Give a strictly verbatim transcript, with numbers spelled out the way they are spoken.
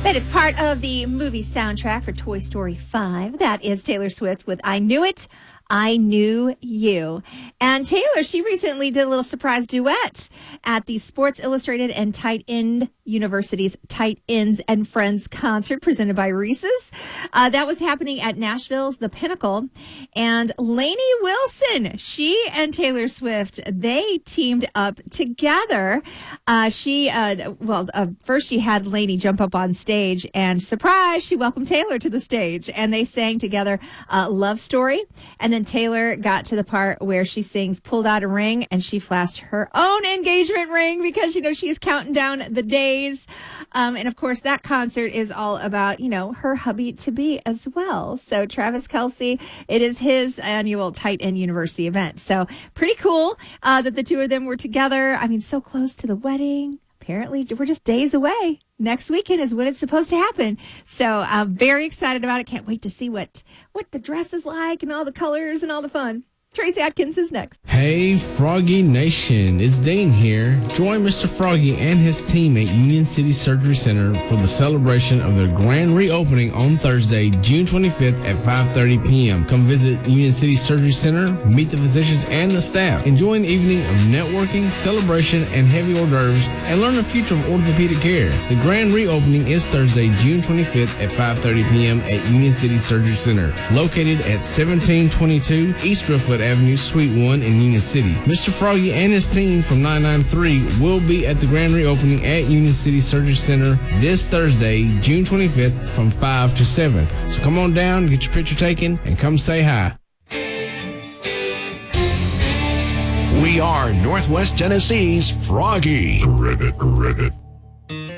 That is part of the movie soundtrack for Toy Story five. That is Taylor Swift with I Knew It, I Knew You. And Taylor, she recently did a little surprise duet at the Sports Illustrated and Tight End University's Tight Ends and Friends concert presented by Reese's. Uh, that was happening at Nashville's The Pinnacle. And Lainey Wilson, she and Taylor Swift, they teamed up together. Uh, she, uh, well, uh, first she had Lainey jump up on stage and surprise, she welcomed Taylor to the stage. And they sang together uh, Love Story. And then Taylor got to the part where she sings Pulled Out a Ring, and she flashed her own engagement ring because, you know, she's counting down the days. Um, and, of course, that concert is all about, you know, her hubby-to-be as well. So Travis Kelce, it is his annual Tight End University event. So pretty cool uh, that the two of them were together. I mean, so close to the wedding. Apparently, we're just days away. Next weekend is when it's supposed to happen. So I'm very excited about it. Can't wait to see what, what the dress is like and all the colors and all the fun. Tracy Atkins is next. Hey, Froggy Nation. It's Dean here. Join Mister Froggy and his team at Union City Surgery Center for the celebration of their grand reopening on Thursday, June twenty-fifth at five thirty p.m. Come visit Union City Surgery Center, meet the physicians and the staff. Enjoy an evening of networking, celebration, and heavy hors d'oeuvres, and learn the future of orthopedic care. The grand reopening is Thursday, June twenty-fifth at five thirty p.m. at Union City Surgery Center, located at seventeen twenty-two East Driftwood Avenue, Suite one in Union City. Mister Froggy and his team from nine nine three will be at the grand reopening at Union City Surgery Center this Thursday, June twenty-fifth from five to seven. So come on down, get your picture taken, and come say hi. We are Northwest Tennessee's Froggy. Reddit, Reddit.